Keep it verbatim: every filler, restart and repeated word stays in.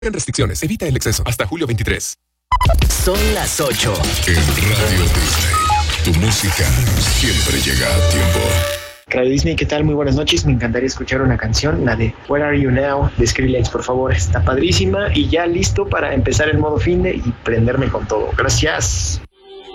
En restricciones, evita el exceso. Hasta julio veintitrés. Son las ocho. En Radio Disney, tu música siempre llega a tiempo. Radio Disney, ¿qué tal? Muy buenas noches. Me encantaría escuchar una canción, la de Where Are You Now de Skrillex, por favor. Está padrísima y ya listo para empezar el modo finde y prenderme con todo. Gracias.